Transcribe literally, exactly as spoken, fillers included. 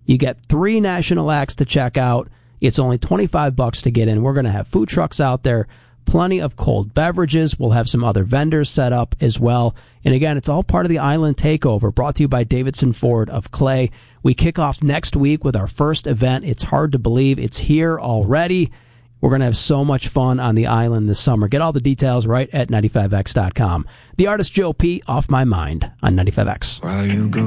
You get three national acts to check out. It's only twenty-five bucks to get in. We're going to have food trucks out there, plenty of cold beverages. We'll have some other vendors set up as well. And again, it's all part of the Island Takeover, brought to you by Davidson Ford of Clay. We kick off next week with our first event. It's hard to believe it's here already. We're going to have so much fun on the island this summer. Get all the details right at ninety-five X dot com. The artist Joe P., Off My Mind on ninety-five X. While you go